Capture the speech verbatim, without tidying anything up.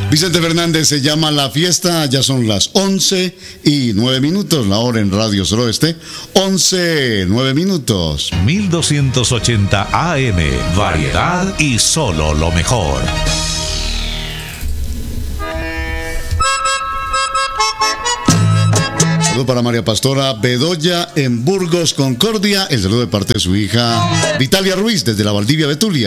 Vicente Fernández se llama La Fiesta. Ya son las once y nueve minutos, la hora en Radio Suroeste, once, nueve minutos. mil doscientos ochenta A M, variedad y solo lo mejor. Saludo para María Pastora Bedoya en Burgos, Concordia. El saludo de parte de su hija Vitalia Ruiz desde la Valdivia Betulia.